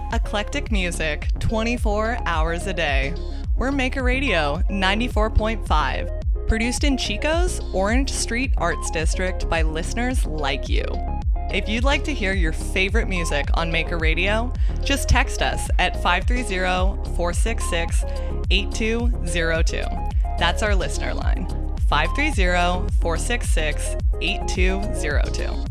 Eclectic music 24 hours a day. We're Maker Radio 94.5, produced in Chico's Orange Street Arts District by listeners like you. If you'd like to hear your favorite music on Maker Radio, just text us at 530-466-8202. That's our listener line, 530-466-8202.